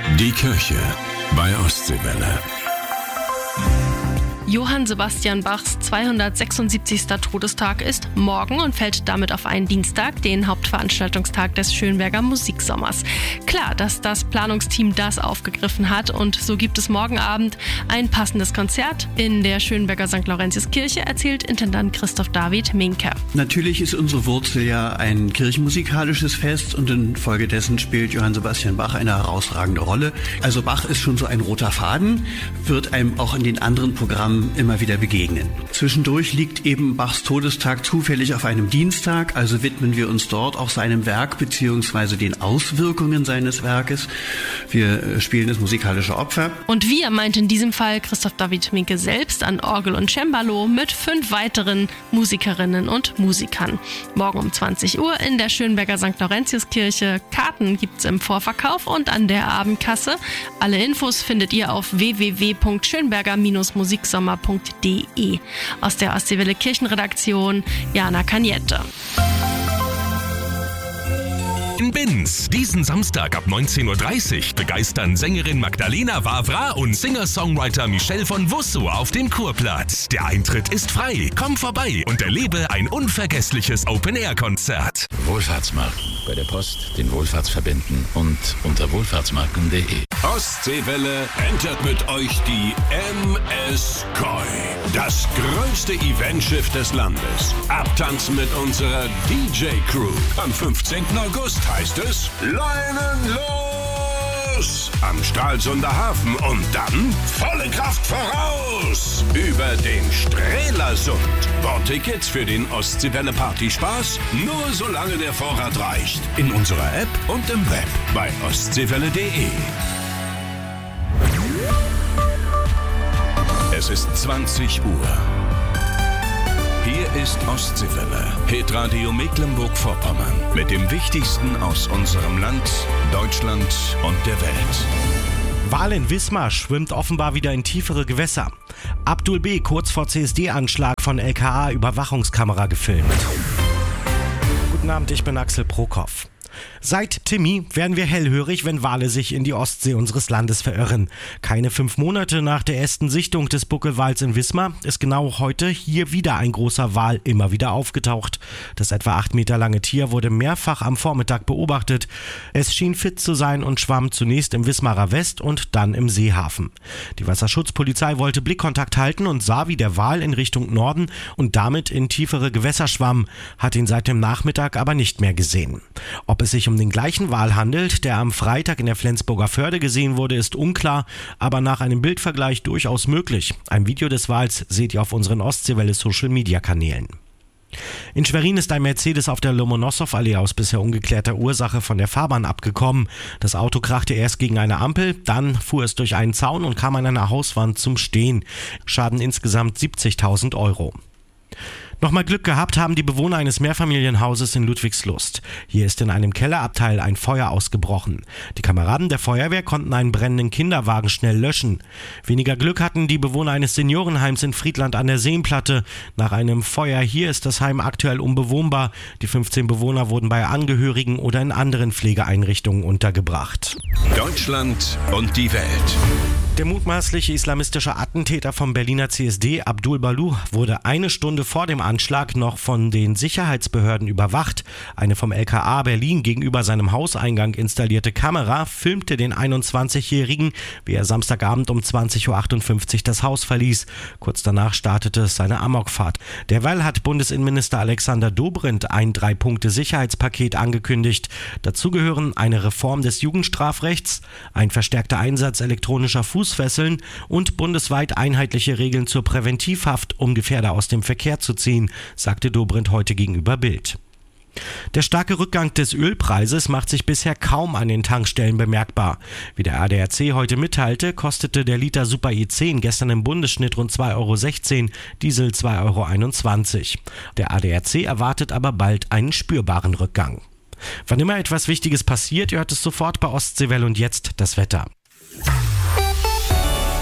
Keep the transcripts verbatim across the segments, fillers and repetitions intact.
Die Kirche bei Ostseewelle. Johann Sebastian Bachs zweihundertsechsundsiebzigster Todestag ist morgen und fällt damit auf einen Dienstag, den Hauptveranstaltungstag des Schönberger Musiksommers. Klar, dass das Planungsteam das aufgegriffen hat und so gibt es morgen Abend ein passendes Konzert in der Schönberger Sankt Laurentius-Kirche, erzählt Intendant Christoph David Minke. Natürlich ist unsere Wurzel ja ein kirchenmusikalisches Fest und infolgedessen spielt Johann Sebastian Bach eine herausragende Rolle. Also Bach ist schon so ein roter Faden, wird einem auch in den anderen Programmen immer wieder begegnen. Zwischendurch liegt eben Bachs Todestag zufällig auf einem Dienstag, also widmen wir uns dort auch seinem Werk bzw. den Auswirkungen seines Werkes. Wir spielen das musikalische Opfer. Und wir meint in diesem Fall Christoph David Minke selbst an Orgel und Cembalo mit fünf weiteren Musikerinnen und Musikern. Morgen um zwanzig Uhr in der Schönberger Sankt Laurentius-Kirche. Karten gibt's im Vorverkauf und an der Abendkasse. Alle Infos findet ihr auf w w w punkt schönberger musiksommar punkt d e. Aus der Ostseewelle Kirchenredaktion Jana Cagnette. In Binz. Diesen Samstag ab neunzehn Uhr dreißig begeistern Sängerin Magdalena Wawra und Singer-Songwriter Michel von Wusso auf dem Kurplatz. Der Eintritt ist frei. Komm vorbei und erlebe ein unvergessliches Open-Air-Konzert. Wohlfahrtsmarken. Bei der Post, den Wohlfahrtsverbänden und unter wohlfahrtsmarken punkt d e. Ostseewelle entert mit euch die M S Koi. Das größte Eventschiff des Landes. Abtanzen mit unserer D J-Crew. Am fünfzehnten August heißt es Leinen los! Am Stralsunder Hafen und dann volle Kraft voraus! Über den Strelasund. Bordtickets für den Ostseewelle Partyspaß nur solange der Vorrat reicht. In unserer App und im Web bei ostseewelle punkt d e. Es ist zwanzig Uhr. Hier ist Ostseewelle, Hitradio Mecklenburg-Vorpommern, mit dem Wichtigsten aus unserem Land, Deutschland und der Welt. Wal in Wismar schwimmt offenbar wieder in tiefere Gewässer. Abdul B. kurz vor C S D-Anschlag von L K A-Überwachungskamera gefilmt. Guten Abend, ich bin Axel Prokop. Seit Timmy werden wir hellhörig, wenn Wale sich in die Ostsee unseres Landes verirren. Keine fünf Monate nach der ersten Sichtung des Buckelwals in Wismar ist genau heute hier wieder ein großer Wal immer wieder aufgetaucht. Das etwa acht Meter lange Tier wurde mehrfach am Vormittag beobachtet. Es schien fit zu sein und schwamm zunächst im Wismarer West und dann im Seehafen. Die Wasserschutzpolizei wollte Blickkontakt halten und sah, wie der Wal in Richtung Norden und damit in tiefere Gewässer schwamm, hat ihn seit dem Nachmittag aber nicht mehr gesehen. Ob es sich um den gleichen Wal handelt, der am Freitag in der Flensburger Förde gesehen wurde, ist unklar, aber nach einem Bildvergleich durchaus möglich. Ein Video des Wals seht ihr auf unseren Ostseewelle-Social-Media-Kanälen. In Schwerin ist ein Mercedes auf der Lomonossow-Allee aus bisher ungeklärter Ursache von der Fahrbahn abgekommen. Das Auto krachte erst gegen eine Ampel, dann fuhr es durch einen Zaun und kam an einer Hauswand zum Stehen. Schaden insgesamt siebzigtausend Euro. Nochmal Glück gehabt haben die Bewohner eines Mehrfamilienhauses in Ludwigslust. Hier ist in einem Kellerabteil ein Feuer ausgebrochen. Die Kameraden der Feuerwehr konnten einen brennenden Kinderwagen schnell löschen. Weniger Glück hatten die Bewohner eines Seniorenheims in Friedland an der Seenplatte. Nach einem Feuer hier ist das Heim aktuell unbewohnbar. Die fünfzehn Bewohner wurden bei Angehörigen oder in anderen Pflegeeinrichtungen untergebracht. Deutschland und die Welt. Der mutmaßliche islamistische Attentäter vom Berliner C S D, Abdul Balu, wurde eine Stunde vor dem Anschlag noch von den Sicherheitsbehörden überwacht. Eine vom L K A Berlin gegenüber seinem Hauseingang installierte Kamera filmte den einundzwanzigjährigen, wie er Samstagabend um zwanzig Uhr achtundfünfzig das Haus verließ. Kurz danach startete seine Amokfahrt. Derweil hat Bundesinnenminister Alexander Dobrindt ein Drei-Punkte-Sicherheitspaket angekündigt. Dazu gehören eine Reform des Jugendstrafrechts, ein verstärkter Einsatz elektronischer Fußfesseln und bundesweit einheitliche Regeln zur Präventivhaft, um Gefährder aus dem Verkehr zu ziehen, sagte Dobrindt heute gegenüber Bild. Der starke Rückgang des Ölpreises macht sich bisher kaum an den Tankstellen bemerkbar. Wie der A D A C heute mitteilte, kostete der Liter Super E zehn gestern im Bundesschnitt rund zwei Euro sechzehn, Diesel zwei Euro einundzwanzig. Der A D A C erwartet aber bald einen spürbaren Rückgang. Wann immer etwas Wichtiges passiert, ihr hört es sofort bei Ostseewelle und jetzt das Wetter.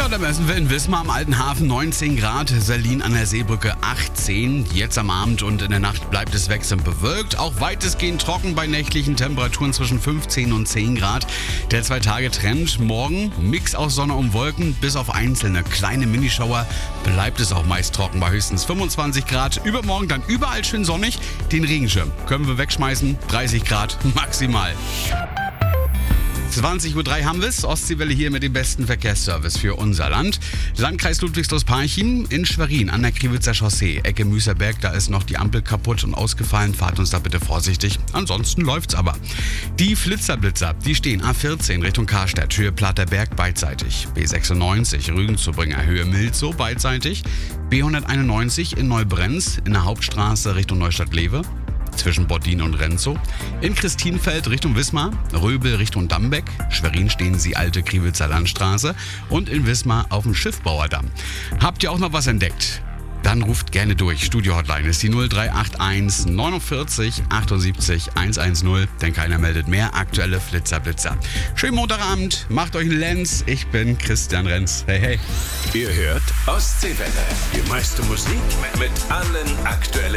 Ja, da messen wir in Wismar am Alten Hafen neunzehn Grad, Salin an der Seebrücke achtzehn. Jetzt am Abend und in der Nacht bleibt es wechselnd bewölkt. Auch weitestgehend trocken bei nächtlichen Temperaturen zwischen fünfzehn und zehn Grad. Der Zwei-Tage-Trend morgen, Mix aus Sonne und Wolken, bis auf einzelne kleine Minischauer bleibt es auch meist trocken bei höchstens fünfundzwanzig Grad. Übermorgen dann überall schön sonnig. Den Regenschirm können wir wegschmeißen, dreißig Grad maximal. zwanzig Uhr drei haben wir es. Ostseewelle hier mit dem besten Verkehrsservice für unser Land. Landkreis Ludwigslos-Parchim in Schwerin an der Kriwitzer Chaussee. Ecke Müßerberg, da ist noch die Ampel kaputt und ausgefallen. Fahrt uns da bitte vorsichtig. Ansonsten läuft's aber. Die Flitzerblitzer, die stehen A vierzehn Richtung Karstadt, Höhe Platterberg beidseitig. B sechsundneunzig Rügenzubringer, Höhe Milzow beidseitig. B hunderteinundneunzig in Neubrenz in der Hauptstraße Richtung Neustadt-Lewe. Zwischen Boddin und Renzow. In Christienfeld Richtung Wismar, Röbel Richtung Dambeck, Schwerin stehen Sie Alte Kriwitzer Landstraße und in Wismar auf dem Schiffbauerdamm. Habt ihr auch noch was entdeckt? Dann ruft gerne durch. Studio-Hotline ist die null drei acht eins neunundvierzig achtundsiebzig hundertzehn, denn keiner meldet mehr. Aktuelle Flitzerblitzer. Schönen Montagabend, macht euch einen Lenz. Ich bin Christian Renz. Hey, hey. Ihr hört Ostseewelle. Die meiste Musik mit allen aktuellen